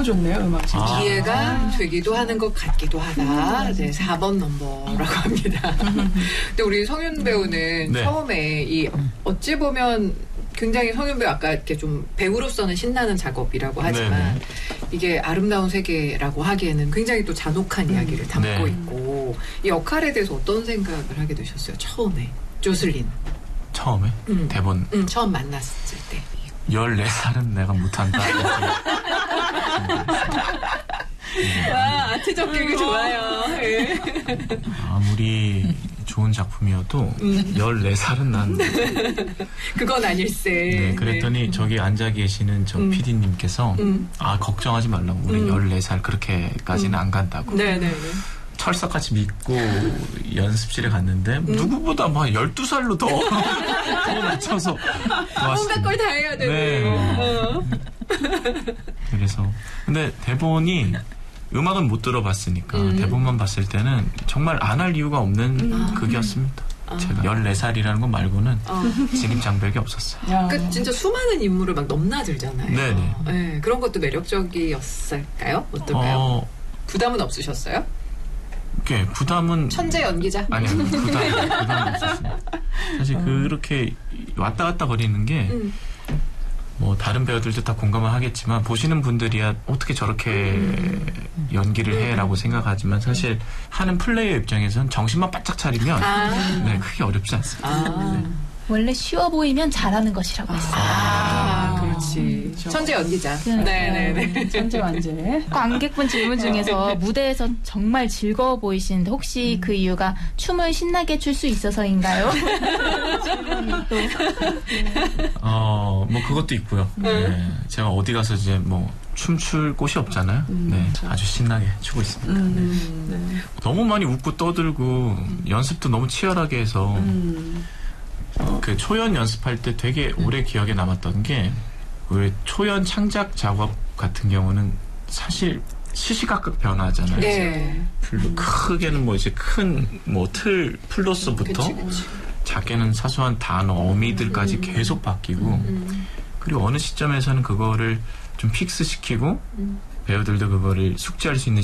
좋네요, 음악 진짜. 이해가 되기도 하는 것 같기도 하다. 네, 4번 넘버라고 합니다. 근데 우리 성윤 배우는 네. 처음에 이 어찌 보면 굉장히 성윤 배우 아까 이렇게 좀 배우로서는 신나는 작업이라고 하지만 네네. 이게 아름다운 세계라고 하기에는 굉장히 또 잔혹한 이야기를 담고 네. 있고 이 역할에 대해서 어떤 생각을 하게 되셨어요? 처음에 조슬린 처음에 대본 처음 만났을 때 14살은 내가 못한다. 와, 아트적 개그 좋아요. 예. 아무리 좋은 작품이어도 14살은 난 그건 아닐세. 네, 그랬더니 저기 앉아 계시는 저 PD님께서 걱정하지 말라고 우리 14살 그렇게까지는 안 간다고 네네네. 철석같이 믿고 연습실에 갔는데 누구보다 막 12살로 더 낮춰서 온갖 걸 다 해야 되고. 네. 그래서 근데 대본이 음악은 못 들어봤으니까 대본만 봤을 때는 정말 안 할 이유가 없는 극이었습니다. 제가 14살이라는 것 말고는 진입장벽이 없었어요. 그러니까 진짜 수많은 인물을 막 넘나들잖아요. 네네. 네, 그런 것도 매력적이었을까요? 어떨까요? 부담은 없으셨어요? 부담은 천재 연기자? 아니요. 부담은 없었습니다. 사실 그렇게 왔다 갔다 거리는 게 뭐 다른 배우들도 다 공감을 하겠지만 보시는 분들이야 어떻게 저렇게 연기를 해라고 생각하지만 사실 하는 플레이어 입장에서는 정신만 바짝 차리면 네, 크게 어렵지 않습니다. 네. 원래 쉬워 보이면 잘하는 것이라고 했어요. 그렇지. 천재 연기자. 네네네. 천재 완재. 관객분 질문 중에서 무대에서 정말 즐거워 보이시는데 혹시 그 이유가 춤을 신나게 출 수 있어서인가요? 뭐 그것도 있고요. 네, 제가 어디 가서 이제 뭐 춤출 곳이 없잖아요. 네, 아주 신나게 추고 있습니다. 네. 너무 많이 웃고 떠들고 연습도 너무 치열하게 해서 그 초연 연습할 때 되게 오래 기억에 남았던 게 왜 초연 창작 작업 같은 경우는 사실 시시각각 변하잖아요. 네. 크게는 뭐 이제 큰 뭐 틀 플러스부터 그치. 작게는 사소한 단어 어미들까지 계속 바뀌고 그리고 어느 시점에서는 그거를 좀 픽스시키고 배우들도 그거를 숙지할 수 있는